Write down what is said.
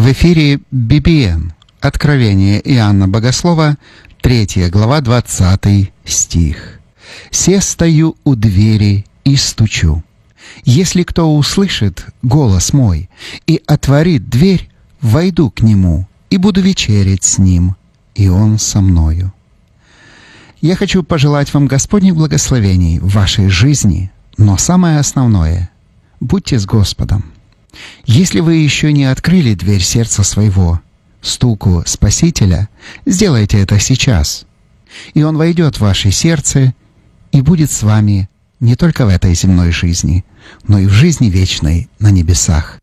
В эфире BBN. Откровение Иоанна Богослова, 3 глава, 20 стих. «Се стою у двери и стучу. Если кто услышит голос мой и отворит дверь, войду к нему и буду вечерять с ним, и он со мною». Я хочу пожелать вам Господних благословений в вашей жизни, но самое основное — будьте с Господом. Если вы еще не открыли дверь сердца своего стуку Спасителя, сделайте это сейчас, и Он войдет в ваше сердце и будет с вами не только в этой земной жизни, но и в жизни вечной на небесах.